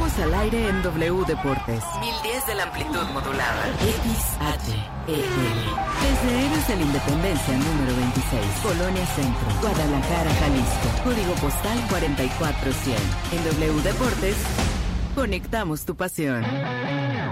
Estamos al aire en W Deportes. 1010 de la amplitud modulada. XHEL. Desde Héroes de la Independencia número 26. Colonia Centro. Guadalajara, Jalisco. Código postal 44100. En W Deportes, conectamos tu pasión.